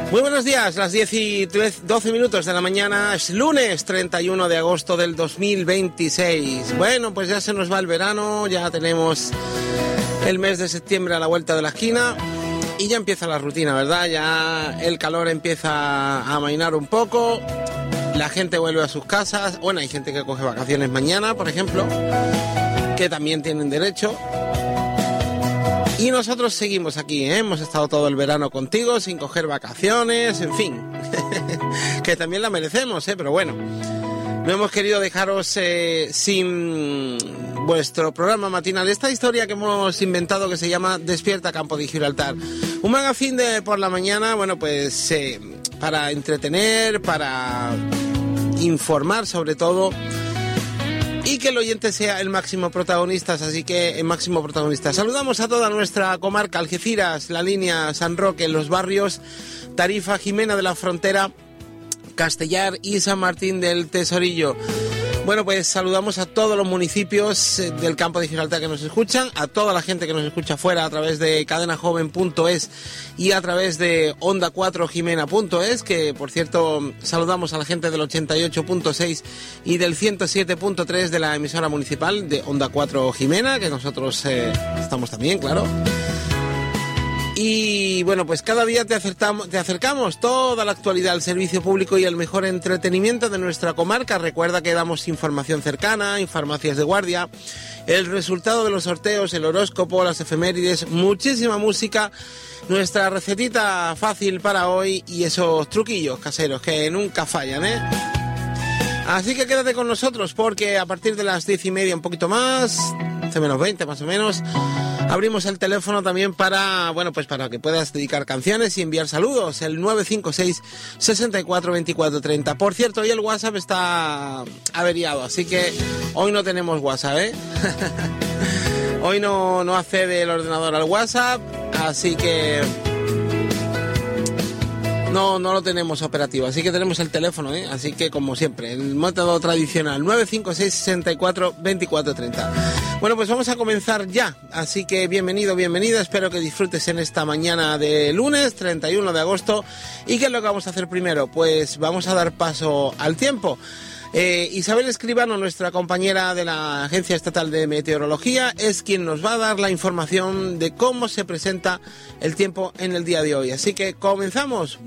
Muy buenos días, las 10 y 12 minutos de la mañana, es lunes 31 de agosto del 2026. Bueno, pues ya se nos va el verano, ya tenemos el mes de septiembre a la vuelta de la esquina y ya empieza la rutina, ¿verdad? Ya el calor empieza a amainar un poco, la gente vuelve a sus casas. Bueno, hay gente que coge vacaciones mañana, por ejemplo, que también tienen derecho. Y nosotros seguimos aquí, ¿eh? Hemos estado todo el verano contigo sin coger vacaciones, en fin, que también la merecemos, pero bueno, no hemos querido dejaros sin vuestro programa matinal. Esta historia que hemos inventado que se llama Despierta Campo de Gibraltar, un magazine de por la mañana, bueno, pues para entretener, para informar sobre todo, y que el oyente sea el máximo protagonista, así que el máximo protagonista. Saludamos a toda nuestra comarca, Algeciras, La Línea, San Roque, los barrios Tarifa, Jimena de la Frontera, Castellar y San Martín del Tesorillo. Bueno, pues saludamos a todos los municipios del campo de Gibraltar que nos escuchan, a toda la gente que nos escucha fuera a través de cadenajoven.es y a través de onda4jimena.es, que por cierto saludamos a la gente del 88.6 y del 107.3 de la emisora municipal de Onda 4 Jimena, que nosotros estamos también, claro. Y bueno, pues cada día te acercamos toda la actualidad, el servicio público y el mejor entretenimiento de nuestra comarca. Recuerda que damos información cercana, farmacias de guardia, el resultado de los sorteos, el horóscopo, las efemérides, muchísima música, nuestra recetita fácil para hoy y esos truquillos caseros que nunca fallan, ¿eh? Así que quédate con nosotros porque a partir de las 10:30, un poquito más, 11 menos 20 más o menos, abrimos el teléfono también para, bueno, pues para que puedas dedicar canciones y enviar saludos, el 956 64 24 30. Por cierto, hoy el WhatsApp está averiado, así que hoy no tenemos WhatsApp, ¿eh? Hoy no accede el ordenador al WhatsApp, así que no lo tenemos operativo, así que tenemos el teléfono, ¿eh? Así que como siempre, el método tradicional, 956 64 24 30. Bueno, pues vamos a comenzar ya, así que bienvenido, bienvenida, espero que disfrutes en esta mañana de lunes 31 de agosto. ¿Y qué es lo que vamos a hacer primero? Pues vamos a dar paso al tiempo. Isabel Escribano, nuestra compañera de la Agencia Estatal de Meteorología, es quien nos va a dar la información de cómo se presenta el tiempo en el día de hoy. Así que comenzamos.